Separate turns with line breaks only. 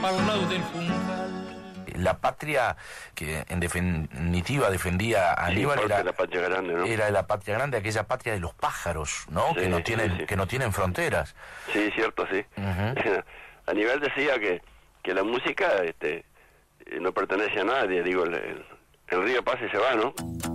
al lado del Juncal.
La patria que en definitiva defendía a Aníbal era
la patria grande, ¿no?
Era la patria grande, aquella patria de los pájaros, ¿no?
Sí,
que no tienen
sí.
que no tienen fronteras.
Sí, cierto, sí. Aníbal decía que la música no pertenece a nadie, digo, el río pasa y se va, ¿no?